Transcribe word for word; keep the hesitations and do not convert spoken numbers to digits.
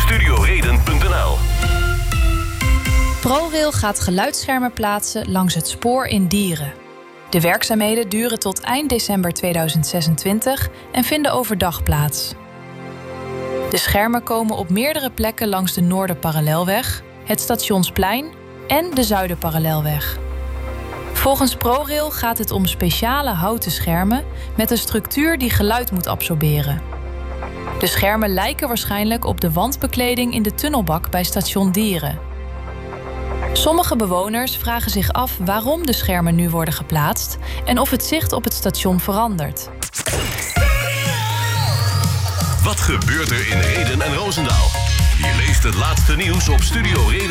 studioreden punt n l. ProRail gaat geluidsschermen plaatsen langs het spoor in Dieren. De werkzaamheden duren tot eind december tweeduizend zesentwintig en vinden overdag plaats. De schermen komen op meerdere plekken langs de Noorderparallelweg, het Stationsplein en de Zuiderparallelweg. Volgens ProRail gaat het om speciale houten schermen met een structuur die geluid moet absorberen. De schermen lijken waarschijnlijk op de wandbekleding in de tunnelbak bij station Dieren. Sommige bewoners vragen zich af waarom de schermen nu worden geplaatst en of het zicht op het station verandert. Wat gebeurt er in Rheden en Roosendaal? Je leest het laatste nieuws op studio reden